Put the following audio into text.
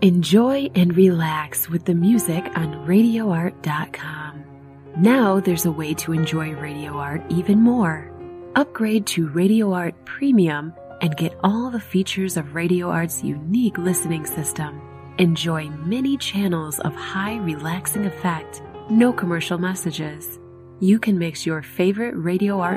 Enjoy and relax with the music on RadioArt.com. Now there's a way to enjoy Radio Art even more. Upgrade to Radio Art Premium and get all the features of Radio Art's unique listening system. Enjoy many channels of high relaxing effect, no commercial messages. You can mix your favorite Radio Art